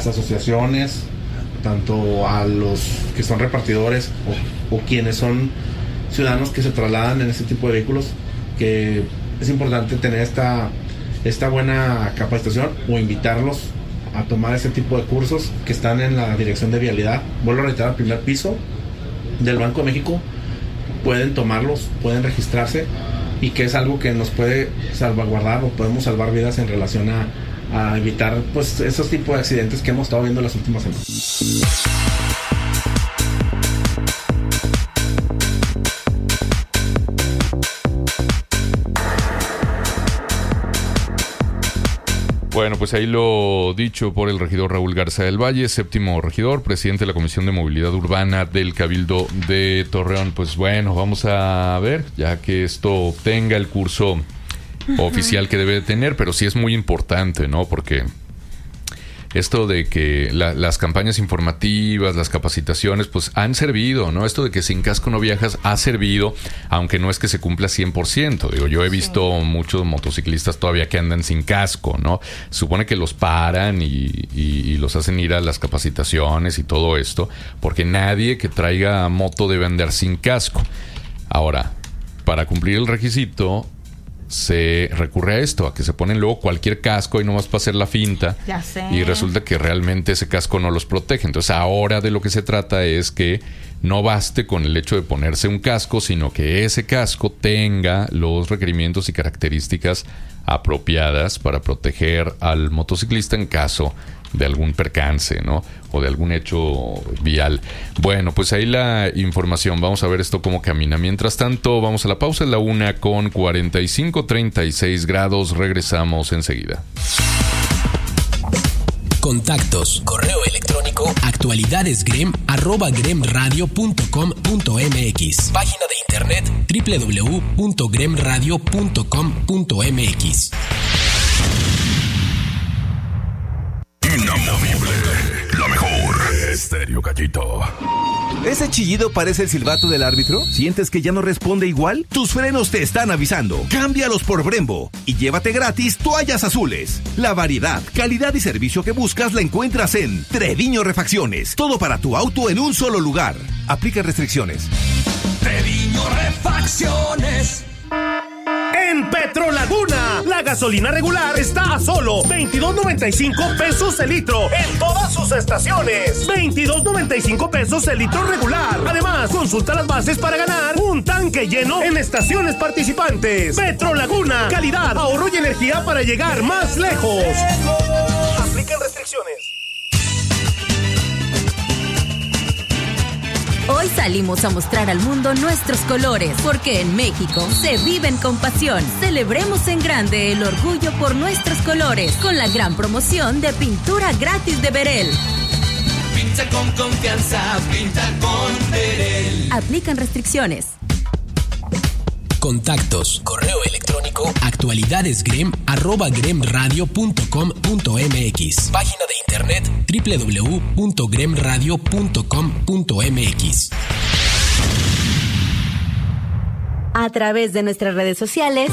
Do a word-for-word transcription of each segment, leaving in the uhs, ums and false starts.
las asociaciones, tanto a los que son repartidores o, o quienes son ciudadanos que se trasladan en este tipo de vehículos, que es importante tener esta, esta buena capacitación o invitarlos a tomar este tipo de cursos que están en la Dirección de Vialidad. Vuelvo a reiterar, al primer piso del Banco de México. Pueden tomarlos, pueden registrarse, y que es algo que nos puede salvaguardar o podemos salvar vidas en relación a a evitar pues esos tipos de accidentes que hemos estado viendo en las últimas semanas. Bueno, pues ahí lo dicho por el regidor Raúl Garza del Valle, séptimo regidor, presidente de la Comisión de Movilidad Urbana del Cabildo de Torreón. Pues bueno, vamos a ver, ya que esto tenga el curso oficial que debe de tener, pero sí es muy importante, ¿no? Porque esto de que la, las campañas informativas, las capacitaciones, pues han servido, ¿no? Esto de que sin casco no viajas ha servido, aunque no es que se cumpla cien por ciento. Digo, yo he visto sí. muchos motociclistas todavía que andan sin casco, ¿no? Supone que los paran y, y, y los hacen ir a las capacitaciones y todo esto, porque nadie que traiga moto debe andar sin casco. Ahora, para cumplir el requisito, se recurre a esto, a que se ponen luego cualquier casco y nomás para hacer la finta. Ya sé. Y resulta que realmente ese casco no los protege. Entonces ahora de lo que se trata es que no baste con el hecho de ponerse un casco, sino que ese casco tenga los requerimientos y características apropiadas para proteger al motociclista en caso de algún percance, ¿no? O de algún hecho vial. Bueno, pues ahí la información. Vamos a ver esto cómo camina. Mientras tanto, vamos a la pausa. En la una con cuarenta y cinco, treinta y seis grados. Regresamos enseguida. Contactos, correo electrónico, actualidadesgrem, arroba gremradio punto com punto mx. Página de internet, doble u doble u doble u punto gremradio punto com punto mx. Inamovible, la mejor. Estéreo Gallito. ¿Ese chillido parece el silbato del árbitro? ¿Sientes que ya no responde igual? Tus frenos te están avisando. Cámbialos por Brembo y llévate gratis toallas azules. La variedad, calidad y servicio que buscas la encuentras en Treviño Refacciones. Todo para tu auto en un solo lugar. Aplica restricciones. Treviño Refacciones. En Petrolaguna, la gasolina regular está a solo veintidós noventa y cinco pesos el litro en todas sus estaciones. veintidós noventa y cinco pesos el litro regular. Además, consulta las bases para ganar un tanque lleno en estaciones participantes. Petrolaguna, calidad, ahorro y energía para llegar más lejos. Aplican restricciones. Hoy salimos a mostrar al mundo nuestros colores, porque en México se viven con pasión. Celebremos en grande el orgullo por nuestros colores, con la gran promoción de pintura gratis de Berel. Pinta con confianza, pinta con Berel. Aplican restricciones. Contactos, correo electrónico, actualidadesgrem, arroba gremradio punto com punto mx. Página de internet, doble u doble u doble u punto gremradio punto com punto mx. A través de nuestras redes sociales.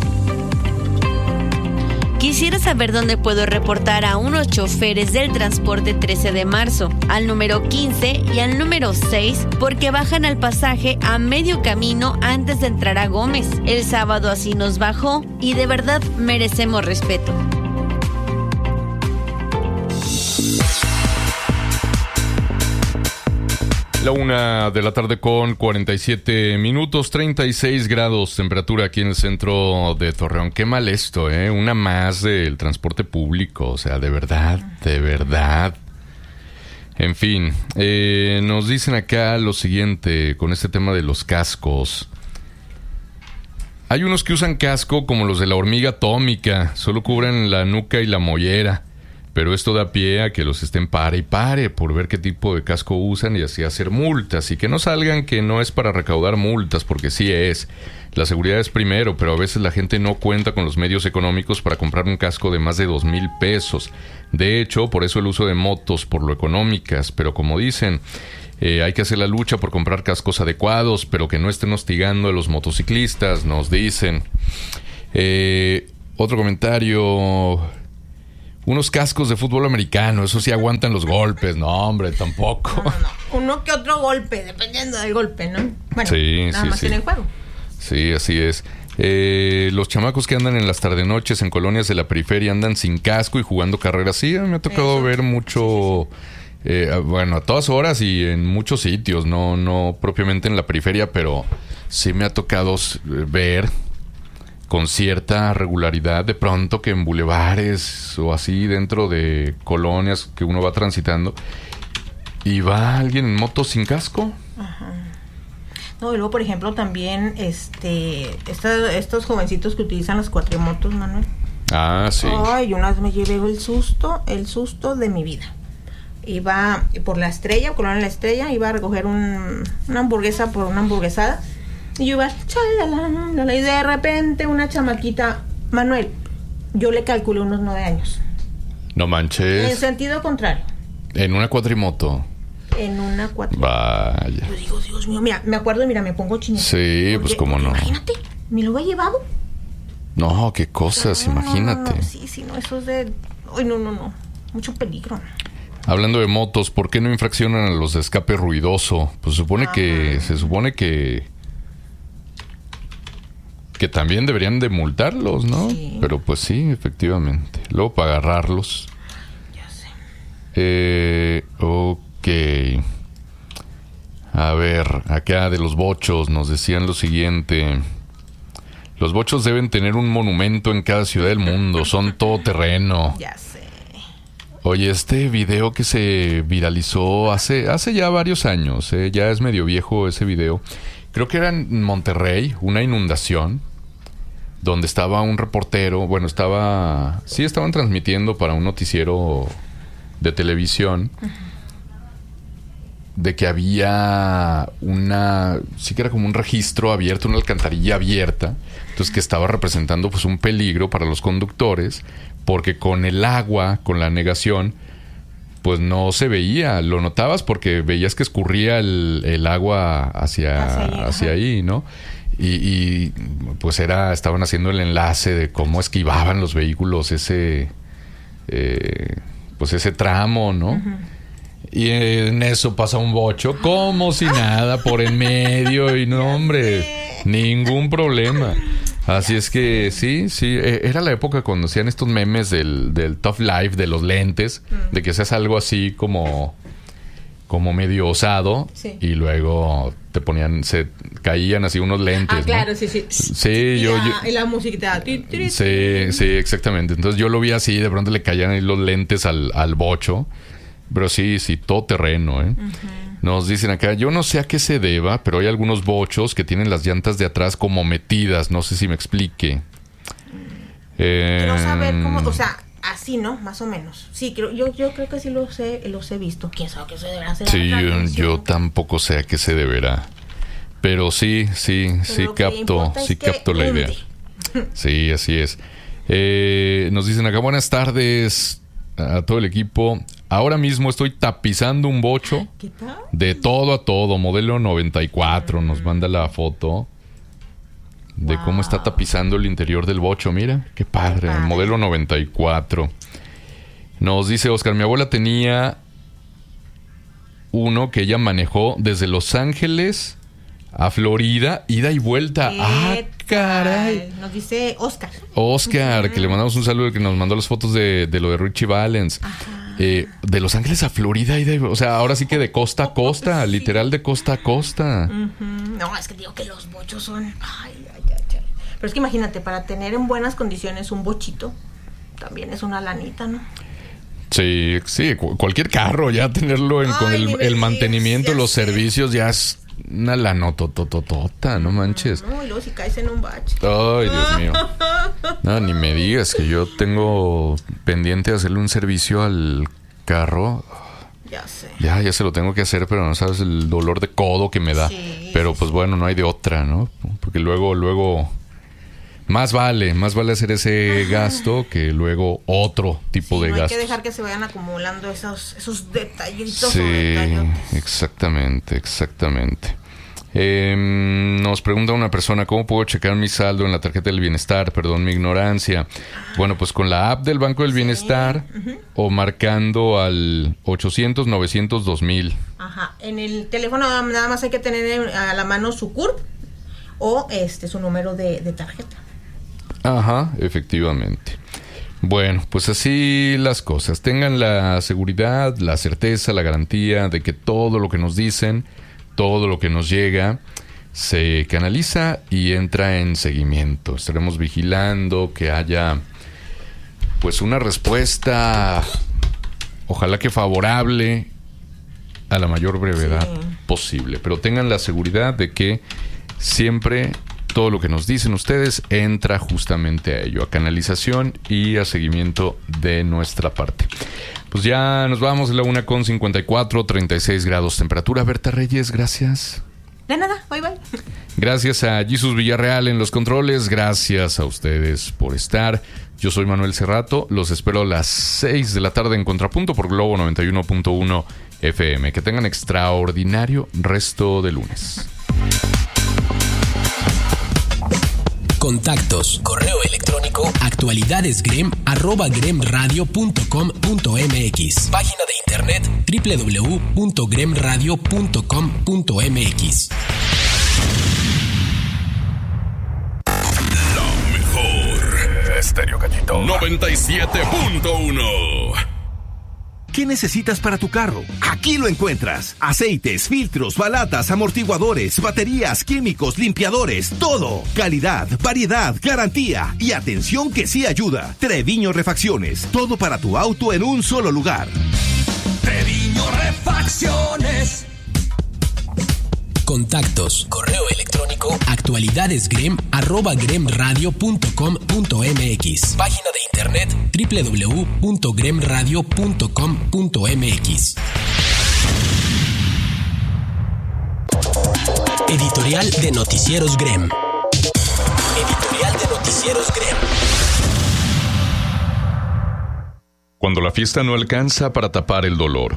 Quisiera saber dónde puedo reportar a unos choferes del transporte trece de marzo, al número quince y al número seis, porque bajan al pasaje a medio camino antes de entrar a Gómez. El sábado así nos bajó y de verdad merecemos respeto. La una de la tarde con cuarenta y siete minutos, treinta y seis grados temperatura aquí en el centro de Torreón. Qué mal esto, ¿eh? Una más del transporte público, o sea, de verdad, de verdad. En fin, eh, nos dicen acá lo siguiente con este tema de los cascos. Hay unos que usan casco como los de la hormiga atómica, solo cubren la nuca y la mollera. Pero esto da pie a que los estén pare y pare por ver qué tipo de casco usan y así hacer multas. Y que no salgan que no es para recaudar multas, porque sí es. La seguridad es primero, pero a veces la gente no cuenta con los medios económicos para comprar un casco de más de dos mil pesos. De hecho, por eso el uso de motos, por lo económicas. Pero como dicen, eh, hay que hacer la lucha por comprar cascos adecuados, pero que no estén hostigando a los motociclistas, nos dicen. Eh, otro comentario... unos cascos de fútbol americano, eso sí aguantan los golpes. No, hombre, tampoco. No, no, no. Uno que otro golpe, dependiendo del golpe, ¿no? Bueno, sí, nada sí, más sí. en el juego. Sí, así es. Eh, los chamacos que andan en las tarde-noches en colonias de la periferia andan sin casco y jugando carreras. Sí, a mí me ha tocado Eso. ver mucho, sí, sí, sí. Eh, bueno, a todas horas y en muchos sitios, no, no propiamente en la periferia, pero sí me ha tocado ver con cierta regularidad de pronto que en bulevares o así dentro de colonias que uno va transitando y va alguien en moto sin casco. Ajá. No, y luego, por ejemplo, también este esta, estos jovencitos que utilizan las cuatrimotos, Manuel. Ah, sí. Ay, una vez me llevé el susto, el susto de mi vida. Iba por la Estrella, Colonia La Estrella, iba a recoger un, una hamburguesa por una hamburguesada. Y yo iba, chalala, y de repente una chamaquita, Manuel, yo le calculé unos nueve años. No manches. En sentido contrario. En una cuatrimoto. En una cuatro. Vaya. Yo digo, Dios mío, mira, me acuerdo, mira, me pongo chinita. Sí, porque, pues cómo no. Imagínate, me lo he llevado. No, qué cosas, no, imagínate. No, no, sí, sí, no, eso es de... Ay, no, no, no, mucho peligro. Hablando de motos, ¿por qué no infraccionan a los de escape ruidoso? Pues supone Ajá. que, se supone que... que también deberían de multarlos, ¿no? Sí. Pero pues sí, efectivamente. Luego para agarrarlos. Ya sé. Eh, ok. A ver, acá de los bochos nos decían lo siguiente. Los bochos deben tener un monumento en cada ciudad del mundo. Son todoterreno. Ya sé. Oye, este video que se viralizó hace, hace ya varios años, ¿eh? Ya es medio viejo ese video. Creo que era en Monterrey, una inundación, donde estaba un reportero, bueno, estaba, sí estaban transmitiendo para un noticiero de televisión, uh-huh. de que había una, sí que era como un registro abierto, una alcantarilla abierta, entonces que estaba representando pues un peligro para los conductores, porque con el agua, con la negación, pues no se veía, lo notabas porque veías que escurría el, el agua hacia, hacia, ahí, hacia ahí, ¿no? Y, y pues era, estaban haciendo el enlace de cómo esquivaban los vehículos ese, eh, pues ese tramo, ¿no? Uh-huh. Y en eso pasa un bocho como si nada por en medio y no, hombre, ningún problema. Así es que sí, sí, era la época cuando hacían estos memes del, del Tough Life, de los lentes, mm. de que seas algo así como, como medio osado, sí. y luego te ponían, se caían así unos lentes. Ah, claro, ¿no? sí, sí. Sí, y yo, la, yo... Y la musiquita. Sí, sí, exactamente. Entonces yo lo vi así, de pronto le caían ahí los lentes al, al bocho. Pero sí, sí, todo terreno, ¿eh? Uh-huh. Nos dicen acá, yo no sé a qué se deba, pero hay algunos bochos que tienen las llantas de atrás como metidas. No sé si me explique. Eh... Quiero saber cómo, o sea, así, ¿no? Más o menos. Sí, creo, yo, yo creo que sí los he, los he visto. ¿Quién sabe a qué se deberá hacer? Sí, yo, yo tampoco sé a qué se deberá. Pero sí, sí, pero sí capto, sí capto la idea. Sí, así es. Eh, nos dicen acá, buenas tardes a todo el equipo. Ahora mismo estoy tapizando un bocho. ¿Qué tal? De todo a todo, modelo noventa y cuatro. Nos manda la foto de wow. cómo está tapizando el interior del bocho. Mira, qué padre, qué padre. Modelo noventa y cuatro. Nos dice Oscar, mi abuela tenía uno que ella manejó desde Los Ángeles a Florida, ida y vuelta. ¡Ah, caray! Nos dice Oscar. Oscar, uh-huh. que le mandamos un saludo, que nos mandó las fotos de, de lo de Richie Valens. Ajá. Eh, de Los Ángeles a Florida, y de, o sea, ahora sí que de costa a costa, sí. literal de costa a costa. Uh-huh. No, es que digo que los bochos son... Ay, ay, ay, ay. Pero es que imagínate, para tener en buenas condiciones un bochito, también es una lanita, ¿no? Sí, sí, cu- cualquier carro, ya tenerlo en, ay, con el, el mantenimiento, los sé. servicios, ya es una lanotototota, no manches. No, y luego si caes en un bache. Ay, Dios mío. No, ni me digas que yo tengo pendiente hacerle un servicio al carro. Ya sé. Ya, ya se lo tengo que hacer, pero no sabes el dolor de codo que me da. Sí, pero pues bueno, no hay de otra, ¿no? Porque luego, luego... Más vale, más vale hacer ese Ajá. gasto que luego otro tipo sí, de no gasto. Hay que dejar que se vayan acumulando esos, esos detallitos. Sí, exactamente, exactamente. Eh, nos pregunta una persona, ¿cómo puedo checar mi saldo en la tarjeta del bienestar? Perdón mi ignorancia. Bueno, pues con la app del Banco del Bienestar, sí. uh-huh. o marcando al ochocientos, novecientos, dos mil. Ajá, en el teléfono nada más hay que tener a la mano su C U R P o este su número de, de tarjeta. Ajá, efectivamente. Bueno, pues así las cosas. Tengan la seguridad, la certeza, la garantía de que todo lo que nos dicen, todo lo que nos llega, se canaliza y entra en seguimiento. Estaremos vigilando que haya pues una respuesta, ojalá que favorable, a la mayor brevedad sí. posible. Pero tengan la seguridad de que siempre todo lo que nos dicen ustedes entra justamente a ello, a canalización y a seguimiento de nuestra parte. Pues ya nos vamos, la una con cincuenta y cuatro, treinta y seis grados temperatura. Berta Reyes, gracias. De nada, bye bye. Gracias a Jesus Villarreal en los controles, gracias a ustedes por estar. Yo soy Manuel Cerrato, los espero a las seis de la tarde en Contrapunto por Globo noventa y uno punto uno F M. Que tengan extraordinario resto de lunes. Contactos, correo electrónico, actualidadesgrem, arroba gremradio punto com punto mx. Página de internet, doble u doble u doble u punto gremradio punto com punto mx. Lo mejor. Estéreo Gallito. noventa y siete punto uno. ¿Qué necesitas para tu carro? Aquí lo encuentras. Aceites, filtros, balatas, amortiguadores, baterías, químicos, limpiadores, todo. Calidad, variedad, garantía y atención que sí ayuda. Treviño Refacciones. Todo para tu auto en un solo lugar. Treviño Refacciones. Contactos, correo electrónico, actualidadesgrem, arroba gremradio punto com punto mx. Página de internet, doble u doble u doble u punto gremradio punto com punto mx. Editorial de Noticieros Grem. Editorial de Noticieros Grem. Cuando la fiesta no alcanza para tapar el dolor.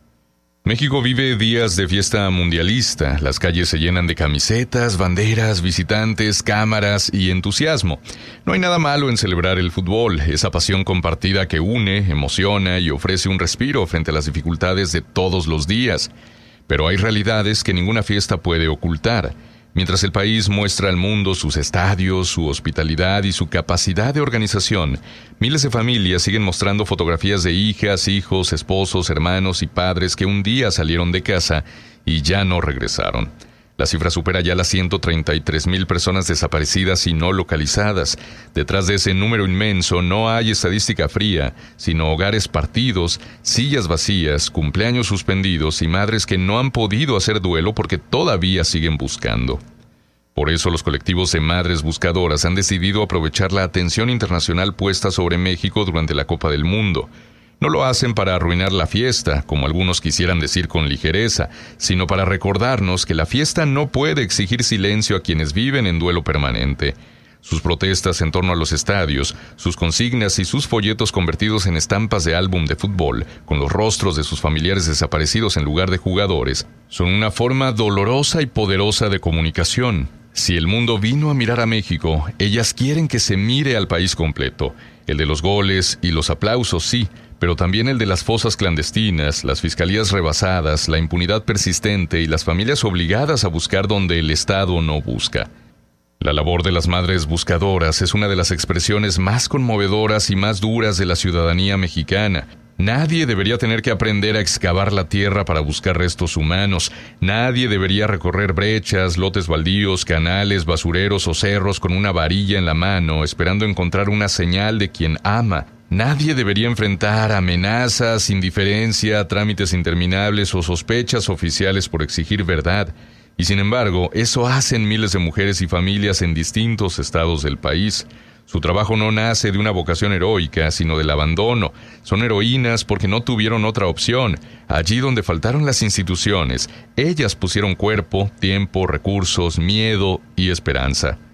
México vive días de fiesta mundialista. Las calles se llenan de camisetas, banderas, visitantes, cámaras y entusiasmo. No hay nada malo en celebrar el fútbol, esa pasión compartida que une, emociona y ofrece un respiro frente a las dificultades de todos los días. Pero hay realidades que ninguna fiesta puede ocultar. Mientras el país muestra al mundo sus estadios, su hospitalidad y su capacidad de organización, miles de familias siguen mostrando fotografías de hijas, hijos, esposos, hermanos y padres que un día salieron de casa y ya no regresaron. La cifra supera ya las ciento treinta y tres mil personas desaparecidas y no localizadas. Detrás de ese número inmenso no hay estadística fría, sino hogares partidos, sillas vacías, cumpleaños suspendidos y madres que no han podido hacer duelo porque todavía siguen buscando. Por eso los colectivos de madres buscadoras han decidido aprovechar la atención internacional puesta sobre México durante la Copa del Mundo. No lo hacen para arruinar la fiesta, como algunos quisieran decir con ligereza, sino para recordarnos que la fiesta no puede exigir silencio a quienes viven en duelo permanente. Sus protestas en torno a los estadios, sus consignas y sus folletos convertidos en estampas de álbum de fútbol, con los rostros de sus familiares desaparecidos en lugar de jugadores, son una forma dolorosa y poderosa de comunicación. Si el mundo vino a mirar a México, ellas quieren que se mire al país completo. El de los goles y los aplausos, sí, pero también el de las fosas clandestinas, las fiscalías rebasadas, la impunidad persistente y las familias obligadas a buscar donde el Estado no busca. La labor de las madres buscadoras es una de las expresiones más conmovedoras y más duras de la ciudadanía mexicana. Nadie debería tener que aprender a excavar la tierra para buscar restos humanos. Nadie debería recorrer brechas, lotes baldíos, canales, basureros o cerros con una varilla en la mano, esperando encontrar una señal de quien ama. Nadie debería enfrentar amenazas, indiferencia, trámites interminables o sospechas oficiales por exigir verdad. Y sin embargo, eso hacen miles de mujeres y familias en distintos estados del país. Su trabajo no nace de una vocación heroica, sino del abandono. Son heroínas porque no tuvieron otra opción. Allí donde faltaron las instituciones, ellas pusieron cuerpo, tiempo, recursos, miedo y esperanza.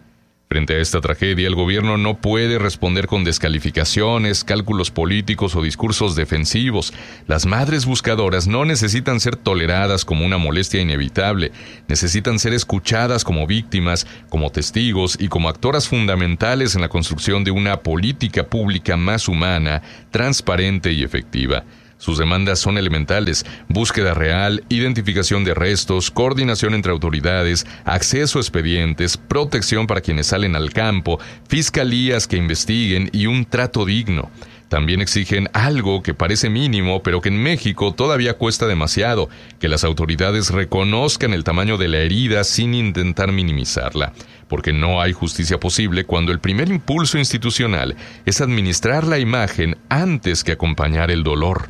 Frente a esta tragedia, el gobierno no puede responder con descalificaciones, cálculos políticos o discursos defensivos. Las madres buscadoras no necesitan ser toleradas como una molestia inevitable. Necesitan ser escuchadas como víctimas, como testigos y como actoras fundamentales en la construcción de una política pública más humana, transparente y efectiva. Sus demandas son elementales: búsqueda real, identificación de restos, coordinación entre autoridades, acceso a expedientes, protección para quienes salen al campo, fiscalías que investiguen y un trato digno. También exigen algo que parece mínimo, pero que en México todavía cuesta demasiado: que las autoridades reconozcan el tamaño de la herida sin intentar minimizarla. Porque no hay justicia posible cuando el primer impulso institucional es administrar la imagen antes que acompañar el dolor.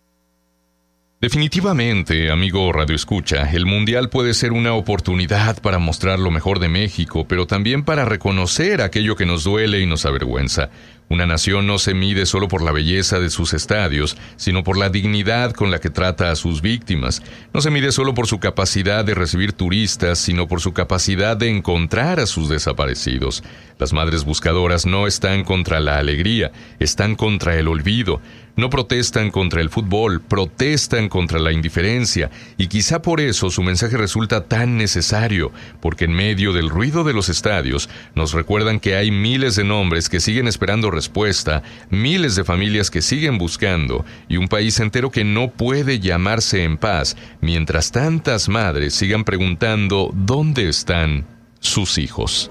Definitivamente, amigo Radio Escucha, el Mundial puede ser una oportunidad para mostrar lo mejor de México, pero también para reconocer aquello que nos duele y nos avergüenza. Una nación no se mide solo por la belleza de sus estadios, sino por la dignidad con la que trata a sus víctimas. No se mide solo por su capacidad de recibir turistas, sino por su capacidad de encontrar a sus desaparecidos. Las madres buscadoras no están contra la alegría, están contra el olvido. No protestan contra el fútbol, protestan contra la indiferencia, y quizá por eso su mensaje resulta tan necesario, porque en medio del ruido de los estadios nos recuerdan que hay miles de nombres que siguen esperando respuesta, miles de familias que siguen buscando, y un país entero que no puede llamarse en paz, mientras tantas madres sigan preguntando dónde están sus hijos.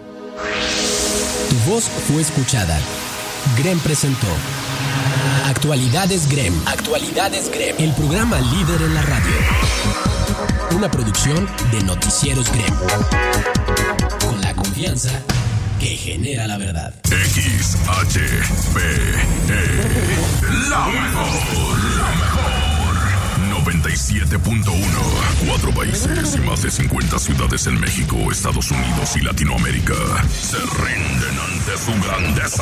Tu voz fue escuchada. Grem presentó Actualidades Grem. Actualidades Grem. El programa líder en la radio. Una producción de Noticieros Grem. Con la confianza que genera la verdad. X H B E. La mejor. La mejor. noventa y siete punto uno. Cuatro países y más de cincuenta ciudades en México, Estados Unidos y Latinoamérica se rinden ante su grandeza.